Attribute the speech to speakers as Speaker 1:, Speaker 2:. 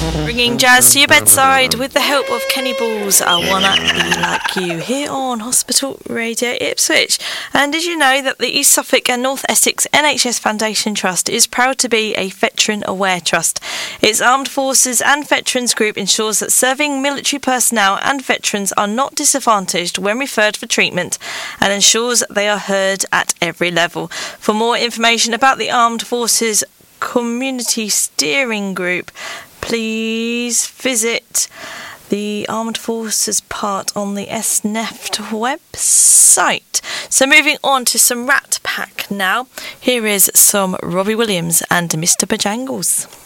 Speaker 1: Bringing jazz to your bedside with the help of Kenny Balls, I Wanna Be Like You, here on Hospital Radio Ipswich. And did you know that the East Suffolk and North Essex NHS Foundation Trust is proud to be a veteran-aware trust? Its Armed Forces and Veterans Group ensures that serving military personnel and veterans are not disadvantaged when referred for treatment and ensures they are heard at every level. For more information about the Armed Forces Community Steering Group, please visit the Armed Forces part on the SNEFT website. So moving on to some Rat Pack now. Here is some Robbie Williams and Mr. Bojangles.